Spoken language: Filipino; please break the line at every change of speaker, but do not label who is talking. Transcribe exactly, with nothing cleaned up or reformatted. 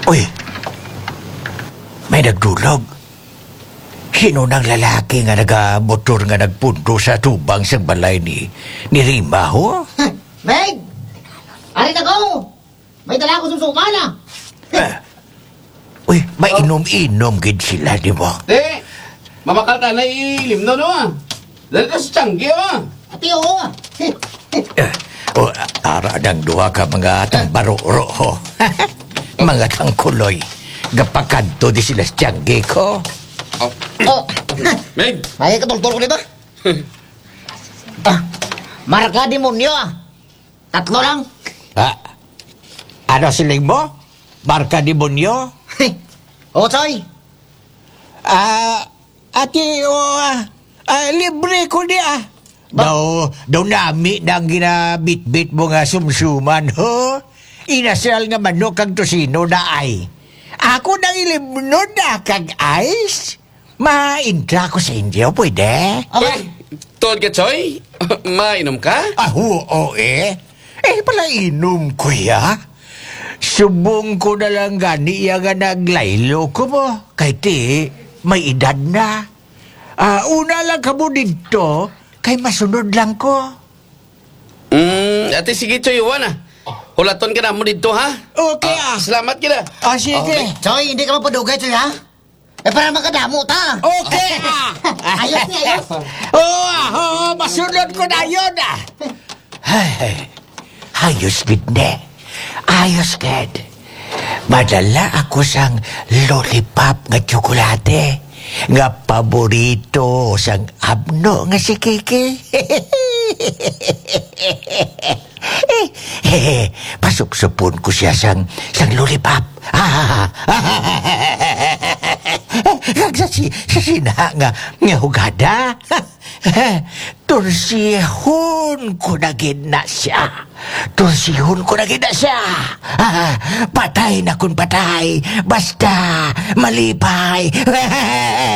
Uy, may nagdulog. Sino nang lalaki nga nagamotor nga nagpundo sa tubang sa balay ni, ni Rima, ho?
Meg! Ari na ko! May dala ko susuman ah!
Ah. Uy, mainom-inom gid sila, di mo?
Te, mamakal ka na ilim no, no, ah. Dali ka sa tiyanggi, ah.
Ati oo ah!
Eh, o, ara ng duha ka mga tambaro-ro, ho. Mga tangkuloy. Gapakanto di sila sa tiyanggi ko.
Oh,
Oh!
Meg!
May katultol ko di ba? Ah, marka demonyo ah! Tatlo lang!
Ha? Ano siling mo? Marka demonyo?
Oo, Choy!
Ah, ati, o, ah, ah, libre ko di, ah. Daw, daw nami nang ginabit-bit mo nga sumsuman, ho? Inasal nga manok kag tosino na ay. Ako nang ilimno na kag ice. Maintra ko sa inyo, pwede?
Uy, tuod ka, Choy? Mainom ka?
Ah, oo, eh. Eh, pala inom ko, ya. Subong ko na lang gani iya nga naglaylo ko mo. Kay ti, may edad na. Ah, una lang ka mo dito, kay masunod lang ko.
Hmm, ate sige, Choy, iwan ah. Hulaton ka na mo dito, ha?
Okay, ah.
Salamat kita.
Ah, sige.
Okay.
Choy, hindi ka mapadugay, Choy ha? Eh, para makadamo ta!
Okay, ah.
Ayos niya, ayos!
Oo, ah, oo, masunod ko na yun, ah. Ay, ayos gid ne. Ayos gid. Madala ako sang lollipop nga tsokolate. Nga paborito sang abno nga si Kiki. Pasuksupon ko siya sang, sang lollipop. Kag sa, si, sa sina nga, nga hugada. Tursihon ko na gina siya. Tursihon ko na gina siya. Patay na kun patay. Basta malipay.